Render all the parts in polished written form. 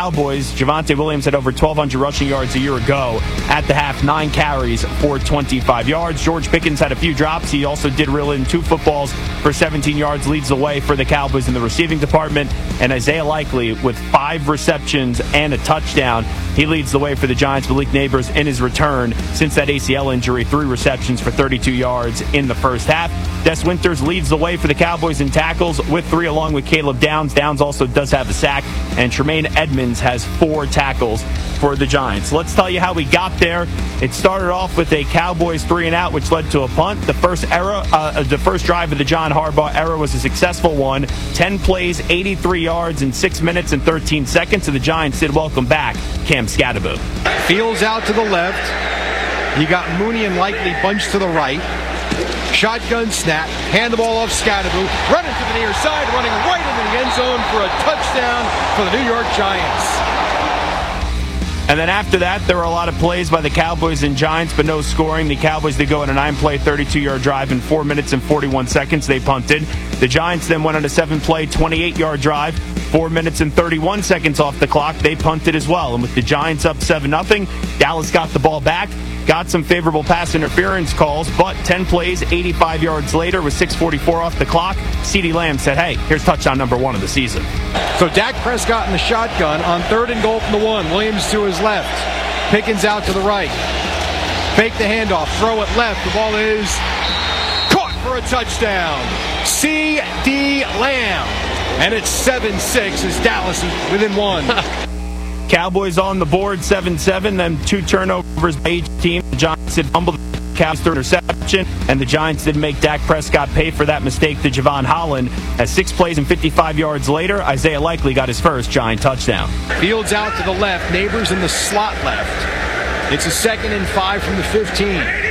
Cowboys, Javonte Williams had over 1,200 rushing yards a year ago. At the half, 9 carries for 25 yards. George Pickens had a few drops. He also did reel in 2 footballs for 17 yards, leads the way for the Cowboys in the receiving department. And Isaiah Likely with 5 receptions and a touchdown. He leads the way for the Giants. Malik Neighbors in his return since that ACL injury, 3 receptions for 32 yards in the first half. Des Winters leads the way for the Cowboys in tackles with 3 along with Caleb Downs. Downs also does have a sack. And Tremaine Edmonds has 4 tackles for the Giants. Let's tell you how we got there. It started off with a Cowboys 3-and-out, which led to a punt. The first drive of the John Harbaugh era was a successful one. 10 plays, 83 yards in 6 minutes and 13 seconds. And the Giants did welcome back Cam Scatterbo. Fields out to the left. You got Mooney and Likely bunched to the right. Shotgun snap. Hand the ball off Scatterbo. Running to the near side. Running right into the end zone for a touchdown for the New York Giants. And then after that, there were a lot of plays by the Cowboys and Giants, but no scoring. The Cowboys did go on a 9-play, 32-yard drive in 4 minutes and 41 seconds. They punted. The Giants then went on a 7-play, 28-yard drive, 4 minutes and 31 seconds off the clock. They punted as well. And with the Giants up 7-0, Dallas got the ball back. Got some favorable pass interference calls, but 10 plays, 85 yards later with 6:44 off the clock, CeeDee Lamb said, hey, here's touchdown number 1 of the season. So Dak Prescott in the shotgun on 3rd and goal from the 1. Williams to his left. Pickens out to the right. Fake the handoff. Throw it left. The ball is caught for a touchdown. CeeDee Lamb. And it's 7-6 as Dallas is within 1. Cowboys on the board, 7-7. Then 2 turnovers by each team. The Giants did fumble the Cowboys through interception, and the Giants did make Dak Prescott pay for that mistake to Javon Holland. As 6 plays and 55 yards later, Isaiah Likely got his first Giant touchdown. Fields out to the left. Neighbors in the slot left. It's a 2nd and 5 from the 15.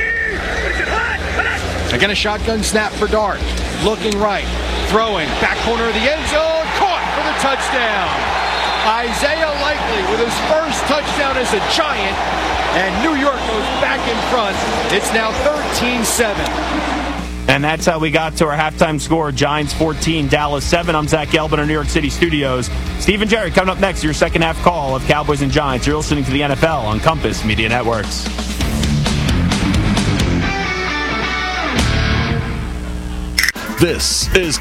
Again, a shotgun snap for Dart. Looking right. Throwing. Back corner of the end zone. Caught for the touchdown. Isaiah Likely with his first touchdown as a Giant, and New York goes back in front. It's now 13-7. And that's how we got to our halftime score. Giants 14, Dallas 7. I'm Zach Gelb in our New York City studios. Steve and Jerry coming up next, your second half call of Cowboys and Giants. You're listening to the NFL on Compass Media Networks. This is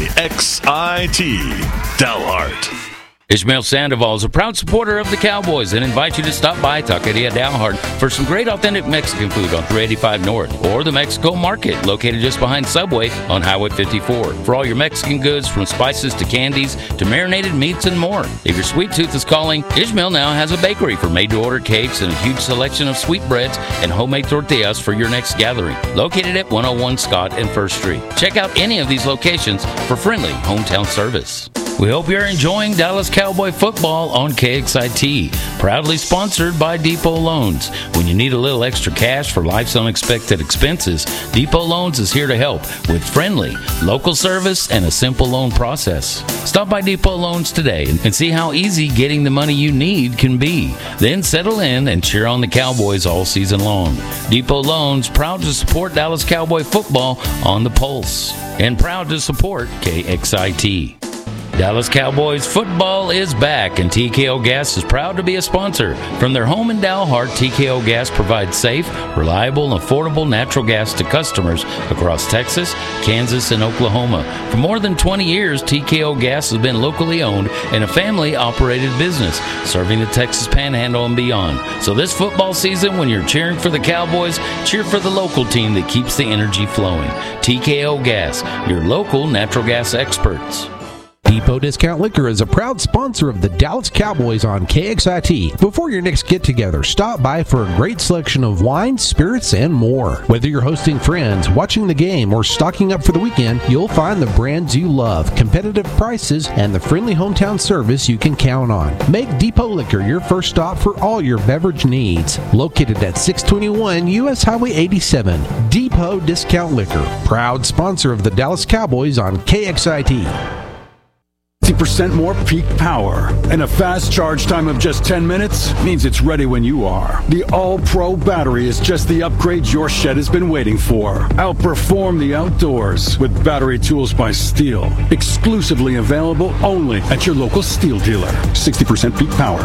KXIT Dalhart. Ishmael Sandoval is a proud supporter of the Cowboys and invites you to stop by Taqueria Dalhart for some great authentic Mexican food on 385 North or the Mexico Market located just behind Subway on Highway 54. For all your Mexican goods, from spices to candies to marinated meats and more. If your sweet tooth is calling, Ishmael now has a bakery for made-to-order cakes and a huge selection of sweetbreads and homemade tortillas for your next gathering. Located at 101 Scott and 1st Street. Check out any of these locations for friendly hometown service. We hope you're enjoying Dallas Cowboy football on KXIT, proudly sponsored by Depot Loans. When you need a little extra cash for life's unexpected expenses, Depot Loans is here to help with friendly, local service and a simple loan process. Stop by Depot Loans today and see how easy getting the money you need can be. Then settle in and cheer on the Cowboys all season long. Depot Loans, proud to support Dallas Cowboy football on the pulse and proud to support KXIT. Dallas Cowboys football is back, and TKO Gas is proud to be a sponsor. From their home in Dalhart, TKO Gas provides safe, reliable, and affordable natural gas to customers across Texas, Kansas, and Oklahoma. For more than 20 years, TKO Gas has been locally owned and a family-operated business, serving the Texas Panhandle and beyond. So this football season, when you're cheering for the Cowboys, cheer for the local team that keeps the energy flowing. TKO Gas, your local natural gas experts. Depot Discount Liquor is a proud sponsor of the Dallas Cowboys on KXIT. Before your next get-together, stop by for a great selection of wines, spirits, and more. Whether you're hosting friends, watching the game, or stocking up for the weekend, you'll find the brands you love, competitive prices, and the friendly hometown service you can count on. Make Depot Liquor your first stop for all your beverage needs. Located at 621 U.S. Highway 87, Depot Discount Liquor, proud sponsor of the Dallas Cowboys on KXIT. 50% more peak power and a fast charge time of just 10 minutes means it's ready when you are. The All-Pro battery is just the upgrade your shed has been waiting for. Outperform the outdoors with Battery Tools by Steel. Exclusively available only at your local Steel dealer. 60% peak power.